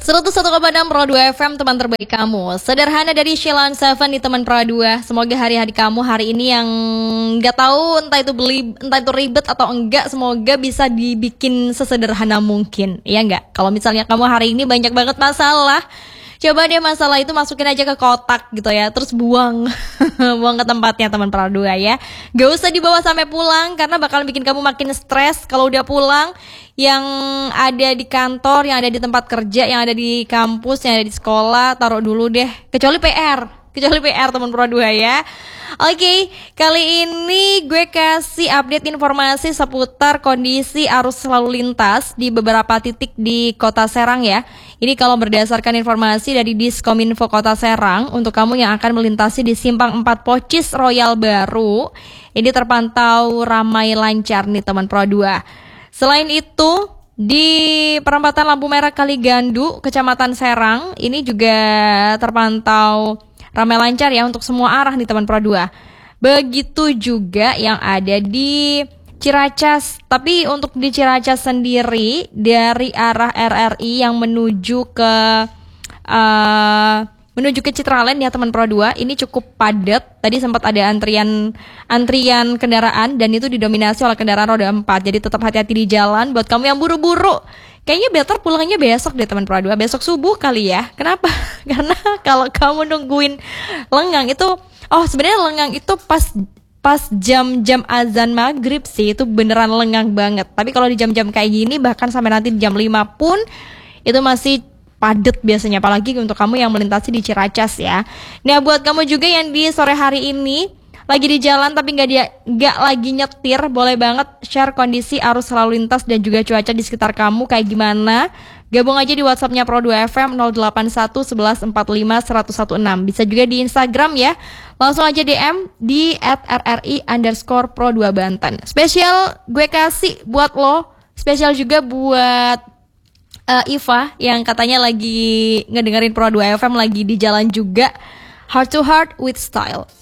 101,6 Pro 2 FM, teman terbaik kamu. Sederhana dari Sheila Seven di teman Pro 2. Semoga hari-hari kamu hari ini yang nggak tahu entah itu ribet atau enggak, semoga bisa dibikin sesederhana mungkin. Iya nggak? Kalau misalnya kamu hari ini banyak banget masalah, coba deh masalah itu masukin aja ke kotak gitu ya, terus buang buang ke tempatnya teman Pro 2 ya. Gak usah dibawa sampai pulang karena bakal bikin kamu makin stres kalau udah pulang. Yang ada di kantor, yang ada di tempat kerja, yang ada di kampus, yang ada di sekolah, taruh dulu deh. Kecuali PR teman Pro 2 ya. Oke, kali ini gue kasih update informasi seputar kondisi arus lalu lintas di beberapa titik di Kota Serang ya. Ini kalau berdasarkan informasi dari Diskominfo Kota Serang, untuk kamu yang akan melintasi di Simpang 4 Pocis Royal Baru, ini terpantau ramai lancar nih teman Pro 2. Selain itu, di perempatan lampu merah Kaligandu, Kecamatan Serang, ini juga terpantau ramai lancar ya untuk semua arah nih teman Pro 2. Begitu juga yang ada di Ciracas. Tapi untuk di Ciracas sendiri, dari arah RRI yang menuju ke Citraland ya teman Pro 2, ini cukup padat. Tadi sempat ada antrian kendaraan dan itu didominasi oleh kendaraan roda 4. Jadi tetap hati-hati di jalan buat kamu yang buru-buru. Kayaknya better pulangnya besok deh teman Pro 2, besok subuh kali ya. Kenapa? Karena kalau kamu nungguin lengang itu, sebenarnya lengang itu pas jam-jam azan maghrib sih, itu beneran lengang banget. Tapi kalau di jam-jam kayak gini, bahkan sampai nanti di jam 5 pun itu masih padat biasanya, apalagi untuk kamu yang melintasi di Ciracas ya. Nah, buat kamu juga yang di sore hari ini lagi di jalan tapi nggak lagi nyetir, boleh banget share kondisi arus lalu lintas dan juga cuaca di sekitar kamu kayak gimana. Gabung aja di WhatsApp-nya Pro 2 FM 081 11 45 116. Bisa juga di Instagram ya. Langsung aja DM di @rri_pro2banten. Spesial gue kasih buat lo, spesial juga buat Iva yang katanya lagi ngedengerin Pro 2 FM, lagi di jalan juga. Heart to Heart with Style.